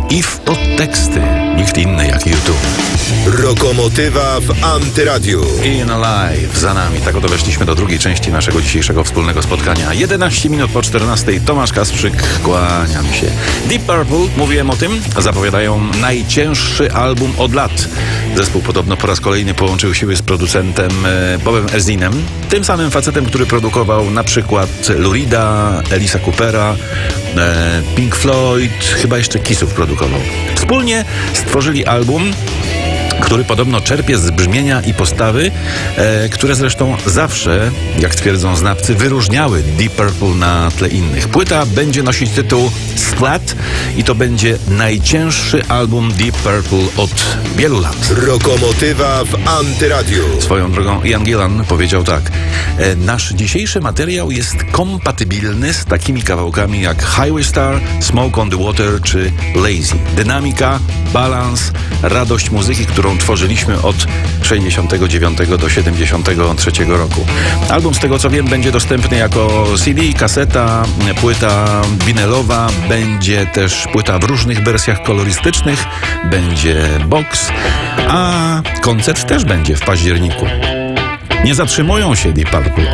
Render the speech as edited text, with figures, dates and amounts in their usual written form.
i w podteksty. Nikt inny jak YouTube. Rokomotywa w Antyradiu. In Alive za nami. Tak oto weszliśmy do drugiej części naszego dzisiejszego wspólnego spotkania. 11 minut po 14. Tomasz Kasprzyk, kłaniam się. Deep Purple, mówiłem o tym, zapowiadają najcięższy album od lat. Zespół podobno po raz kolejny połączył siły z producentem Bobem Ezrinem, tym samym facetem, który produkował na przykład Lou Reeda, Elisa Coopera, Pink Floyd, chyba jeszcze Kissów produkował. Wspólnie stworzyli album, który podobno czerpie z brzmienia i postawy, które zresztą zawsze, jak twierdzą znawcy, wyróżniały Deep Purple na tle innych. Płyta będzie nosić tytuł Splat i to będzie najcięższy album Deep Purple od wielu lat. Rokomotywa w Antyradiu. Swoją drogą Ian Gillan powiedział tak: nasz dzisiejszy materiał jest kompatybilny z takimi kawałkami jak Highway Star, Smoke on the Water czy Lazy. Dynamika, balans, radość muzyki, którą tworzyliśmy od 69 do 73 roku. Album, z tego co wiem, będzie dostępny jako CD, kaseta, płyta winylowa, będzie też płyta w różnych wersjach kolorystycznych, będzie box, a koncert też będzie w październiku. Nie zatrzymują się Deep Purple.